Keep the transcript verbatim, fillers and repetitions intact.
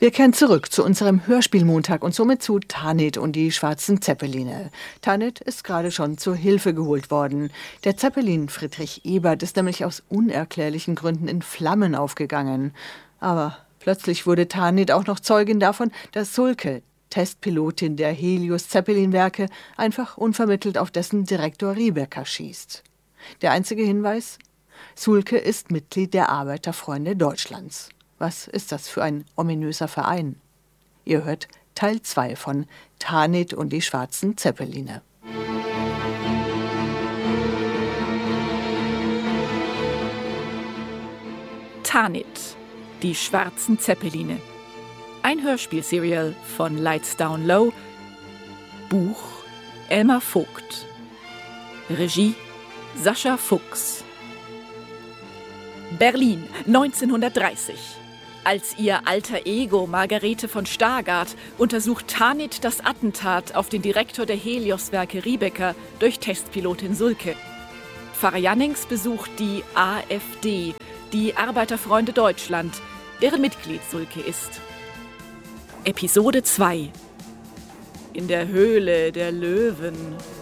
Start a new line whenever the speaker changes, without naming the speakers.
Wir kehren zurück zu unserem Hörspielmontag und somit zu Tanit und die schwarzen Zeppeline. Tanit ist gerade schon zur Hilfe geholt worden. Der Zeppelin Friedrich Ebert ist nämlich aus unerklärlichen Gründen in Flammen aufgegangen. Aber plötzlich wurde Tanit auch noch Zeugin davon, dass Sulke, Testpilotin der Helios-Zeppelin-Werke, einfach unvermittelt auf dessen Direktor Riebecker schießt. Der einzige Hinweis? Sulke ist Mitglied der Arbeiterfreunde Deutschlands. Was ist das für ein ominöser Verein? Ihr hört Teil zwei von Tanit und die schwarzen Zeppeline.
Tanit, die schwarzen Zeppeline. Ein Hörspielserial von Lights Down Low. Buch Elmar Vogt. Regie Sascha Fuchs. Berlin neunzehnhundertdreißig. Als ihr alter Ego Margarete von Stargard untersucht Tanit das Attentat auf den Direktor der Helios-Werke Riebecker durch Testpilotin Sulke. Pfarrer Jannings besucht die A F D, die Arbeiterfreunde Deutschland, deren Mitglied Sulke ist. Episode zwei. In der Höhle der Löwen.